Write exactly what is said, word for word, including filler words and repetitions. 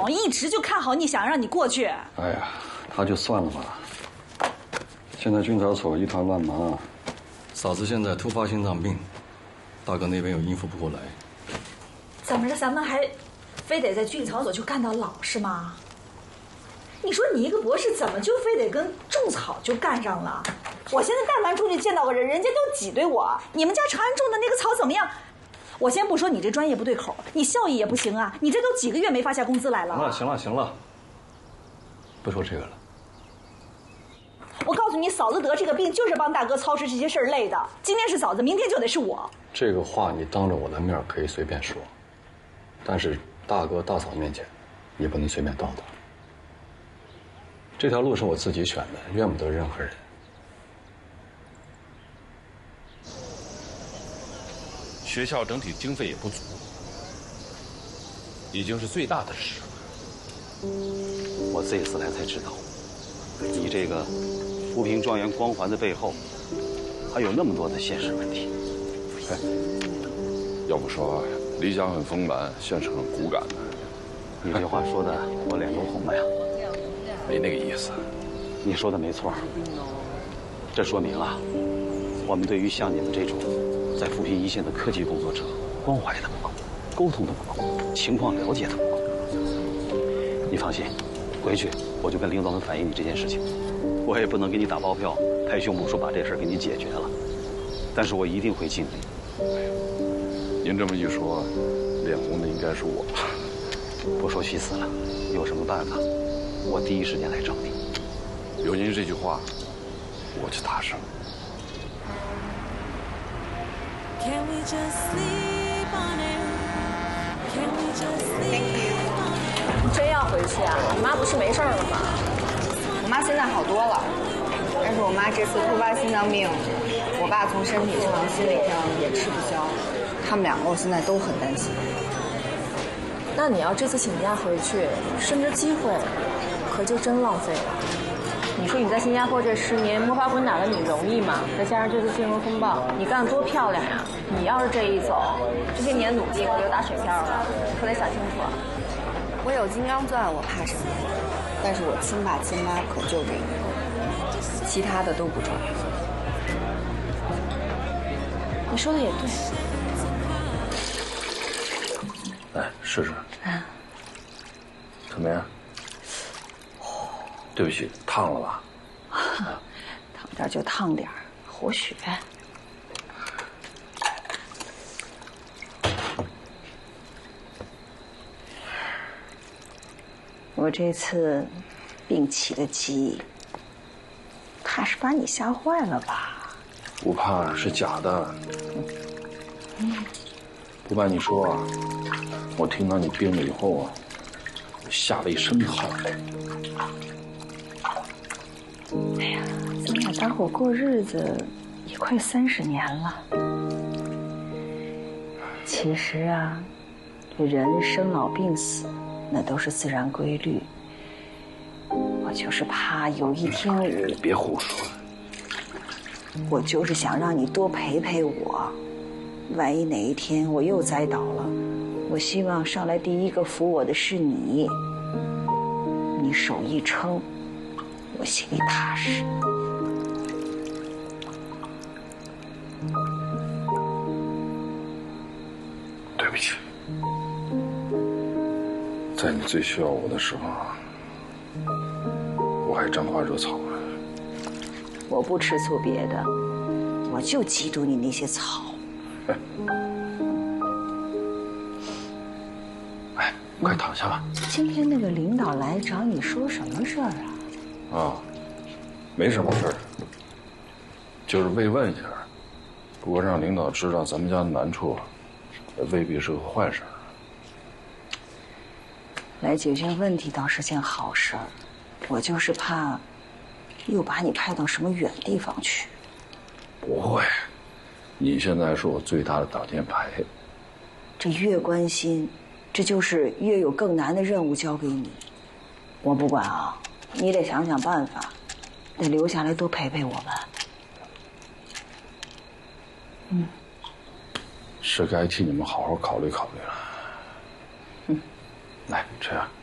好，一直就看好你，想让你过去。 哎呀，他就算了吧。现在军察所一团乱麻，嫂子现在突发心脏病，大哥那边又应付不过来。 怎么着，咱们还非得在军草所就干到老是吗？你说你一个博士，怎么就非得跟种草就干上了？我现在但凡出去见到个人，人家都挤兑我。你们家长安种的那个草怎么样？我先不说你这专业不对口，你效益也不行啊！你这都几个月没发下工资来了。 行了，行了，行了，不说这个了。 我告诉你，嫂子得这个病就是帮大哥操持这些事儿累的。今天是嫂子，明天就得是我。 这个话你当着我的面可以随便说，但是大哥大嫂面前，你不能随便叨叨。这条路是我自己选的，怨不得任何人。 学校整体经费也不足，已经是最大的事了。 我这次来才知道，你这个扶贫状元光环的背后，还有那么多的现实问题。 哎，要不说理想很丰满，现实很骨感呢。 你这话说的我脸都红了呀。 没那个意思。 你说的没错，这说明啊，我们对于像你们这种在扶贫一线的科技工作者，关怀的不够，沟通的不够，情况了解的不够。你放心，回去我就跟领导们反映你这件事情。我也不能给你打包票、拍胸脯说把这事儿给你解决了，但是我一定会尽力。 您这么一说，脸红的应该是我。 不说虚词了，有什么办法，我第一时间来找你。 有您这句话，我就踏实了。 你真要回去啊？你妈不是没事了吗？ 我妈现在好多了，但是我妈这次突发心脏病，我爸从身体上、心理上也吃不消，他们两个我现在都很担心。 那你要这次请假回去，趁着机会，可就真浪费了。你说你在新加坡这十年摸爬滚打的，你容易吗？再加上这次金融风暴，你干得多漂亮呀！你要是这一走，这些年努力可就打水漂了，可得想清楚啊。 我有金刚钻，我怕什么？但是我亲爸亲妈可就这一个，其他的都不重要。 你说的也对。 来试试。 啊。 怎么样？对不起，烫了吧？ 烫点就烫点，活血。我这次病起的急，怕是把你吓坏了吧？ 不怕，是假的。嗯、不瞒你说啊，我听到你病了以后啊，我吓了一身汗。 哎呀，咱俩搭伙过日子也快三十年了。其实啊，这人生老病死，那都是自然规律。我就是怕有一天我…… 别胡说。 我就是想让你多陪陪我，万一哪一天我又栽倒了，我希望上来第一个扶我的是你。你手一撑，我心里踏实。 对不起，在你最需要我的时候，我还沾花惹草了。 我不吃醋别的，我就嫉妒你那些草。 哎，快躺下吧。 今天那个领导来找你说什么事儿啊？ 啊，没什么事儿，就是慰问一下。不过让领导知道咱们家的难处，也未必是个坏事。 来解决问题倒是件好事儿，我就是怕又把你派到什么远地方去。 不会，你现在是我最大的挡箭牌。 这越关心，这就是越有更难的任务交给你。我不管啊，你得想想办法，得留下来多陪陪我们。嗯， 是该替你们好好考虑考虑了。 嗯， 来吃啊。